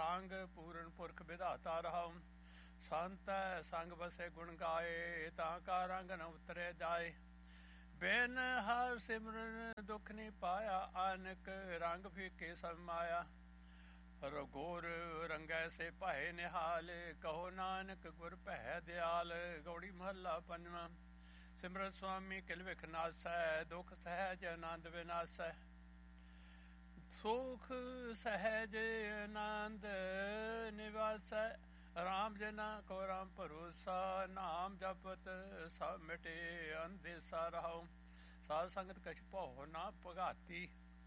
ਰੰਗ ਪੂਰਨ ਪੁਰਖ ਵਿਧਾਤਾ ਰਹਾਉ। ਸੰਤ ਸੰਗ ਬਸੇ ਗੁਣ ਗਾਏ, ਤਾਂ ਕਾ ਰੰਗ ਨ ਉਤਰੇ ਜਾਏ। ਬਿਨ ਹਰ ਸਿਮਰਨ ਦੁੱਖ ਨਹੀਂ ਪਾਇਆ, ਅਨਕ ਰੰਗ ਫੀਕੇ ਸਭ ਮਾਇਆ। ਰਗੋਰ ਰੰਗੈ ਸੇ ਭਾਏ ਨਿਹਾਲ, ਕਹੋ ਨਾਨਕ ਗੁਰ ਭੈ ਦਿਆਲ। ਗੌੜੀ ਮਹੱਲਾ ਪੰਜਵਾਂ। ਸਿਮਰਤ ਸੁਆਮੀ ਕਿਲ ਵਿਖ ਨਾਸੈ, ਦੁਖ ਸਹਿਜ ਆਨੰਦ ਵਿਨਾਸੈ। ਸੁਖ ਸਹਿਜ ਆਨੰਦ ਨਿਵਾਸੈ, ਰਾਮ ਜਨਾ ਕੋ ਰਾਮ ਭਰੋਸਾ। ਨਾਮ ਜਪਤ ਸਭ ਮਿਟੇ ਅੰਧੇਸਾ ਰਹਾਉ। ਸਾਧ ਸੰਗਤ ਕਛ ਭਉ ਨਾ ਭਗਾਤੀ,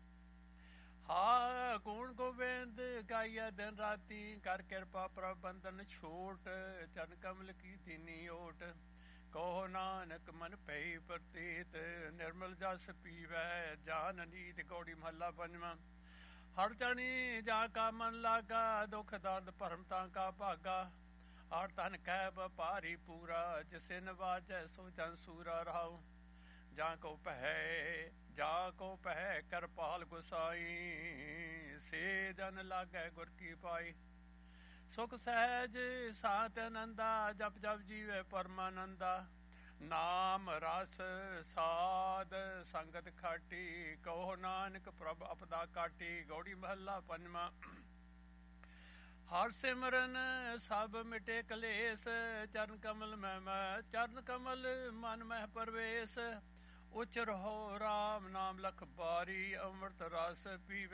ਹਾ ਗੁਣ ਗੋਬਿੰਦ ਗਾਈਆ ਦਿਨ ਰਾਤੀ। ਕਰ ਕਿਰਪਾ ਪ੍ਰਭ ਬੰਧਨ ਛੋਟ, ਚਰਨ ਕਮਲ ਕੀ ਦੀਨੀ ਓਟ। ਕਹੋ ਨਾਨਕ ਮਨ ਪਈ ਪ੍ਰਤੀਤ, ਨਿਰਮਲ ਜਸ ਪੀਵੈ ਜਾਨ ਨੀਤ। ਗੌੜੀ ਮਹੱਲਾ ਪੰਜਵਾਂ। ਹਰ ਚਰਣੀ ਜਾ ਕਾ ਮਨ ਲਾਗਾ, ਦੁਖ ਦਰਦ ਭਰਮ ਤਾਂ ਕਾ ਭਾਗਾ। ਹਰ ਤਨ ਕਹਿ ਵਪਾਰੀ ਪੂਰਾ, ਜਿਸੇ ਨਵਾਜੈ ਸੋ ਜਨ ਸੂਰਾ ਰਹਾਉ। ਜਾਂ ਕੋ ਪਹਿ ਕਿਰਪਾਲ ਗੁਸਾਈ, ਸੇ ਜਨ ਲਾਗੈ ਗੁਰ ਕੀ ਪਾਈ। ਸੁਖ ਸਹਿਜ ਸਾਤ ਆਨੰਦਾ, ਜਪ ਜਪ ਜੀਵੈ ਪਰਮਾਨੰਦਾ। ਨਾਮ ਰਸ ਸਾਧ ਸੰਗਤ ਖਾਟੀ, ਕਹੋ ਨਾਨਕ ਪ੍ਰਭ ਆਪਦਾ ਕਾਟੀ। ਗੌੜੀ ਮਹੱਲਾ ਪੰਜਵਾਂ। ਹਰ ਸਿਮਰਨ ਸਭ ਮਿਟੇ ਕਲੇਸ਼, ਚਰਨ ਕਮਲ ਮਨ ਮਹਿ ਪਰਵੇਸ਼। ਉਚ ਰਹੋ ਰਾਮ ਨਾਮ ਲਖ ਬਾਰੀ, ਅੰਮ੍ਰਿਤ ਰਸ ਪੀਵੈ